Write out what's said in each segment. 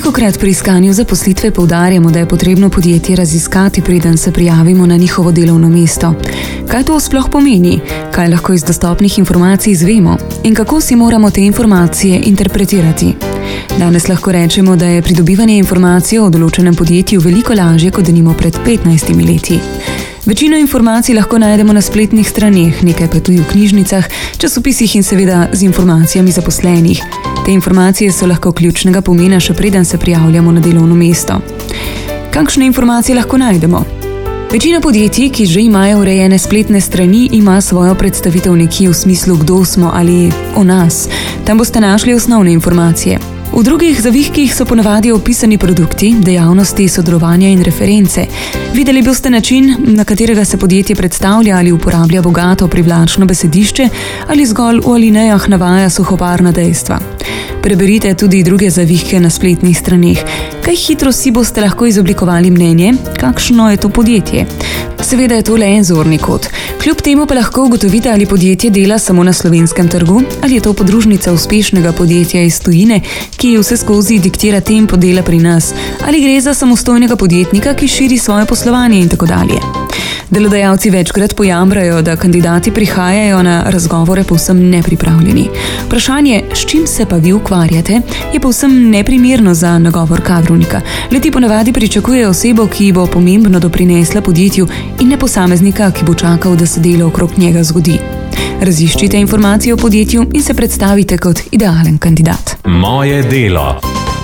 Velikokrat pri iskanju zaposlitve poudarjamo, da je potrebno podjetje raziskati, preden se prijavimo na njihovo delovno mesto. Kaj to sploh pomeni? Kaj lahko iz dostopnih informacij izvemo? In kako si moramo te informacije interpretirati? Danes lahko rečemo, da je pridobivanje informacij o določenem podjetju veliko lažje, kot denimo pred 15 leti. Večino informacij lahko najdemo na spletnih straneh, nekaj pa tudi v knjižnicah, časopisih in seveda z informacijami zaposlenih. Te informacije so lahko ključnega pomena, še preden se prijavljamo na delovno mesto. Kakšne informacije lahko najdemo? Večina podjetij, ki že imajo urejene spletne strani, ima svojo predstavitev nekje v smislu, kdo smo ali o nas. Tam boste našli osnovne informacije. V drugih zavihkih so ponavadi opisani produkti, dejavnosti, sodelovanja in reference. Videli boste način, na katerega se podjetje predstavlja ali uporablja bogato, privlačno besedišče ali zgolj v alinejah navaja suhoparna dejstva. Preberite tudi druge zavihke na spletnih straneh. Kaj hitro si boste lahko izoblikovali mnenje, kakšno je to podjetje. Seveda je to le en zorni kot. Kljub temu pa lahko ugotovite, ali podjetje dela samo na slovenskem trgu, ali je to podružnica uspešnega podjetja iz tujine, ki vse skozi diktira tempo dela pri nas, ali gre za samostojnega podjetnika, ki širi svoje poslovanje in tako dalje. Delodajalci večkrat pojamrajo, da kandidati prihajajo na razgovore povsem nepripravljeni. Vprašanje, s čim se pa vi ukvarjate, je povsem neprimerno za nagovor kadrovnika. Le-ti ponavadi pričakujejo osebo, ki bo pomembno doprinesla podjetju in ne posameznika, ki bo čakal, da se delo okrog njega zgodi. Raziščite informacije o podjetju in se predstavite kot idealen kandidat. Moje delo.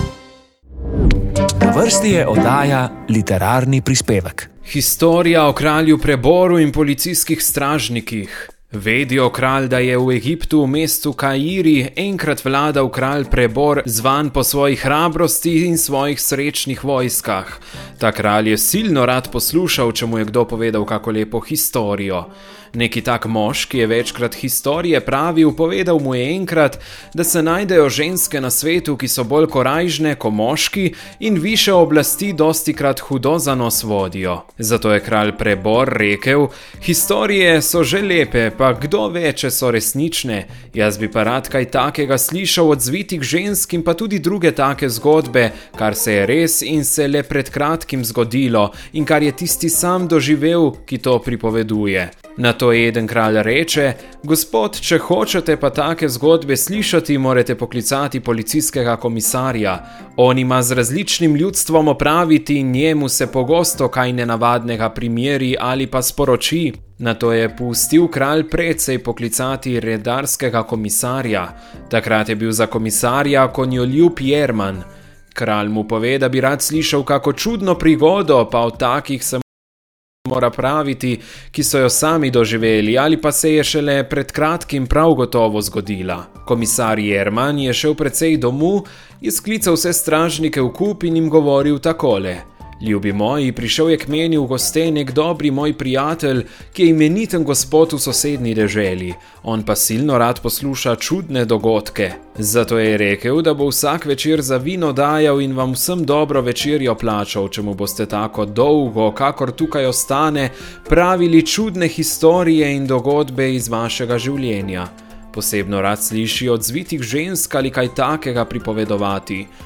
Na vrsti je oddaja Literarni prispevek. Historija o kralju Preboru in policijskih stražnikih. Vedijo kralj, da je v Egiptu v mestu Kairi enkrat vladal kralj Prebor, zvan po svoji hrabrosti in svojih srečnih vojskah. Ta kralj je silno rad poslušal, če mu je kdo povedal kako lepo historijo. Neki tak mož, ki je večkrat historije pravil, povedal mu je enkrat, da se najdejo ženske na svetu, ki so bolj korajžne ko moški in više oblasti dostikrat hudo za nos vodijo. Zato je kralj Prebor rekel: historije so že lepe, pa kdo ve, če so resnične. Jaz bi pa rad kaj takega slišal od zvitih žensk in pa tudi druge take zgodbe, kar se je res in se le pred kratkim zgodilo in kar je tisti sam doživel, ki to pripoveduje. Na to eden kralj reče: gospod, če hočete pa take zgodbe slišati, morate poklicati policijskega komisarja. On ima z različnim ljudstvom opraviti in njemu se pogosto kaj nenavadnega primeri ali pa sporoči. Na to je pustil kralj precej poklicati redarskega komisarja. Takrat je bil za komisarja konjoljub Jerman. Kralj mu pove, da bi rad slišal kako čudno prigodo, pa o takih se mora praviti, ki so jo sami doživeli ali pa se je šele pred kratkim prav gotovo zgodila. Komisar Jerman je šel precej domu, je sklical vse stražnike v kup in jim govoril takole: ljubi moji, prišel je k meni v goste nek dobri moj prijatelj, ki je imeniten gospod v sosednji deželi. On pa silno rad posluša čudne dogodke. Zato je rekel, da bo vsak večer za vino dajal in vam vsem dobro večerjo plačal, če mu boste tako dolgo, kakor tukaj ostane, pravili čudne historije in dogodbe iz vašega življenja. Posebno rad sliši od zvitih žensk ali kaj takega pripovedovati.